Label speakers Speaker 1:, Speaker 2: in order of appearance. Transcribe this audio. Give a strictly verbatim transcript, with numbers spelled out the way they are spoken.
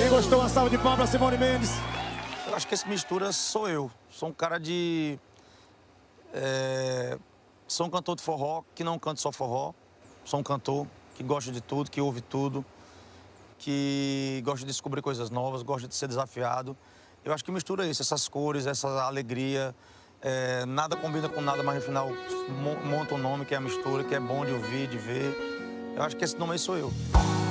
Speaker 1: gostou? Uma salva de palmas pra Simone Mendes.
Speaker 2: Eu acho que esse mistura sou eu. Sou um cara de... É... Sou um cantor de forró, que não canto só forró. Sou um cantor que gosta de tudo, que ouve tudo, que gosta de descobrir coisas novas, gosta de ser desafiado. Eu acho que mistura isso, essas cores, essa alegria. É... Nada combina com nada, mas no final monta um nome que é a mistura, que é bom de ouvir, de ver. Eu acho que esse nome aí sou eu.